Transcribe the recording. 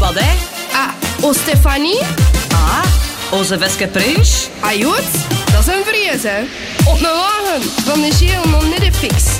Wat, hè? O Stefanie? Onze Veske Pruis? Ajoet, dat is een vrees, hè. Op een wagen van de geel nog niet de fix.